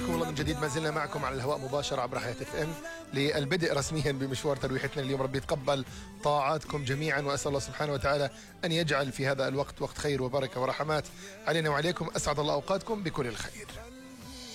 حياكم الله من جديد. ما زلنا معكم على الهواء مباشرة عبر حياة اف ام للبدء رسميا بمشوار ترويحتنا اليوم. ربي يتقبل طاعاتكم جميعا، وأسأل الله سبحانه وتعالى أن يجعل في هذا الوقت وقت خير وبركة ورحمات علينا وعليكم. أسعد الله أوقاتكم بكل الخير.